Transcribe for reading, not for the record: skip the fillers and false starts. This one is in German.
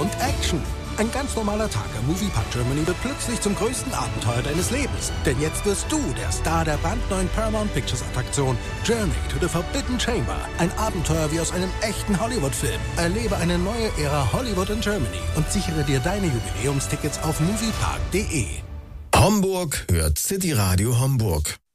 und Action. Ein ganz normaler Tag am Moviepark Germany wird plötzlich zum größten Abenteuer deines Lebens. Denn jetzt wirst du der Star der brandneuen Paramount Pictures Attraktion Journey to the Forbidden Chamber. Ein Abenteuer wie aus einem echten Hollywood-Film. Erlebe eine neue Ära Hollywood in Germany und sichere dir deine Jubiläumstickets auf moviepark.de. Homburg hört City Radio Homburg.